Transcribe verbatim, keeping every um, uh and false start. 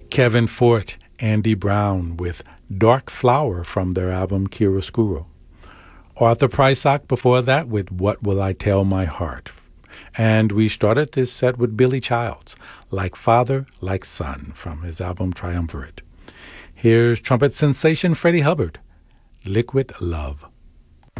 Kevin Fort, Andy Brown with Dark Flower from their album Chiaroscuro. Arthur Prysock before that with What Will I Tell My Heart. And we started this set with Billy Childs, Like Father, Like Son, from his album Triumvirate. Here's trumpet sensation Freddie Hubbard, Liquid Love.